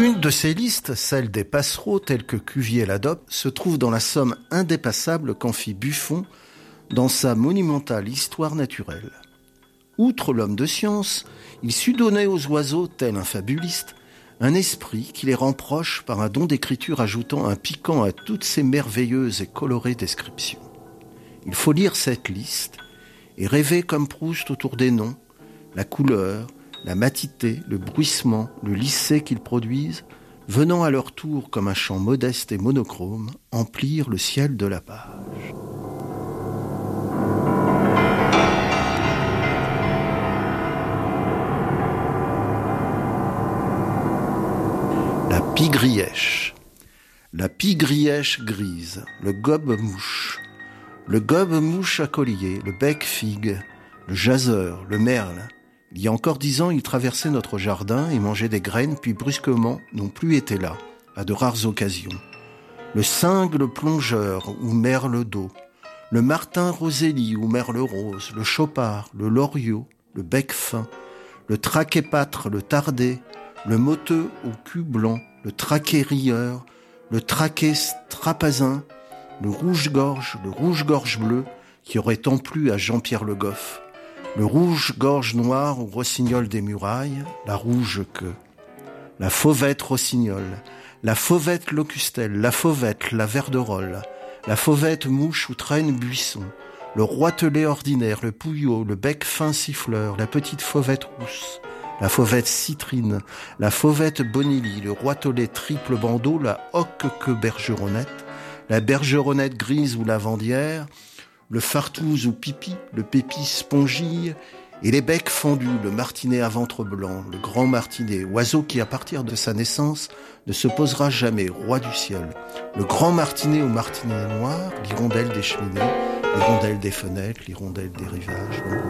Une de ces listes, celle des passereaux tels que Cuvier l'adopte, se trouve dans la somme indépassable qu'en fit Buffon dans sa monumentale Histoire naturelle. Outre l'homme de science, il sut donner aux oiseaux, tel un fabuliste, un esprit qui les rend proches par un don d'écriture ajoutant un piquant à toutes ces merveilleuses et colorées descriptions. Il faut lire cette liste et rêver comme Proust autour des noms, la couleur, la matité, le bruissement, le lissé qu'ils produisent, venant à leur tour comme un chant modeste et monochrome, emplir le ciel de la page. La pie-grièche. La pie-grièche grise, le gobe-mouche. Le gobe-mouche à collier, le bec-figue, le jaseur, le merle. Il y a encore 10 ans, ils traversaient notre jardin et mangeaient des graines, puis brusquement n'ont plus été là, à de rares occasions. Le cingle plongeur ou merle d'eau, le martin rosélie ou merle rose, le chopard, le loriot, le bec fin, le traquépâtre, le tardé, le moteux au cul blanc, le traqué rieur, le traqué strapasin, le rouge-gorge bleu, qui aurait tant plu à Jean-Pierre Le Goff, le rouge-gorge noir au rossignol des murailles, la rouge-queue, la fauvette rossignol, la fauvette locustelle, la fauvette, la verderolle, la fauvette mouche ou traîne buisson, le roitelet ordinaire, le pouillot, le bec fin siffleur, la petite fauvette rousse, la fauvette citrine, la fauvette bonilly, le roitelet triple bandeau, la hoque-queue bergeronnette, la bergeronnette grise ou lavandière, le fartouze ou pipi, le pépi spongille, et les becs fendus, le martinet à ventre blanc, le grand martinet, oiseau qui à partir de sa naissance ne se posera jamais, roi du ciel, le grand martinet au martinet noir, l'hirondelle des cheminées, l'hirondelle des fenêtres, l'hirondelle des rivages,